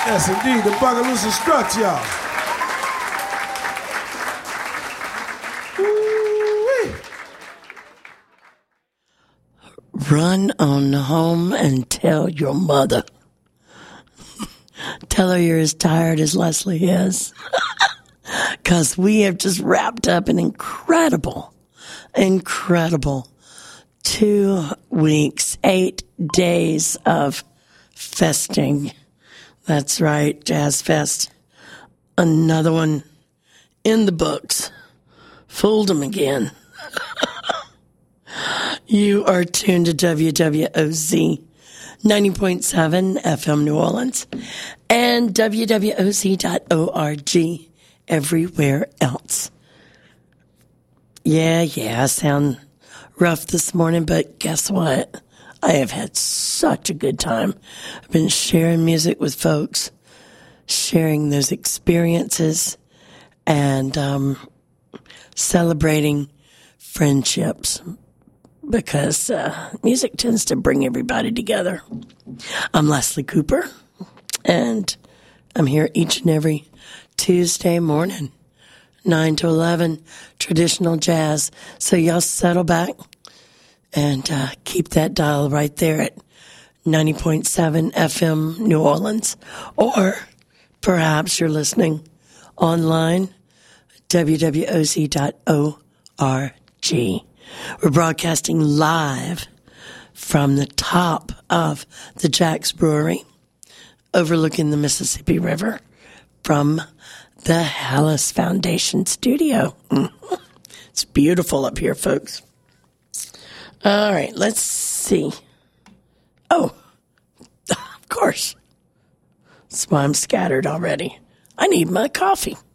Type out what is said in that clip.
Yes, indeed. The Bugaloosa Struts, y'all. Woo-wee. Run on home and tell your mother. Tell her you're as tired as Leslie is. Because we have just wrapped up an incredible 2 weeks, 8 days of festing. That's right, Jazz Fest. Another one in the books. Fooled them again. You are tuned to WWOZ 90.7 FM New Orleans and WWOZ.org everywhere else. Yeah, I sound rough this morning, but guess what? I have had such a good time. I've been sharing music with folks, sharing those experiences, and celebrating friendships, because music tends to bring everybody together. I'm Leslie Cooper, and I'm here each and every Tuesday morning, 9 to 11, traditional jazz. So y'all settle back and keep that dial right there at 90.7 FM New Orleans. Or perhaps you're listening online, wwoz.org. We're broadcasting live from the top of the Jack's Brewery, overlooking the Mississippi River from the Hallis Foundation studio. It's beautiful up here, folks. All right, let's see. Oh, of course. That's why I'm scattered already. I need my coffee.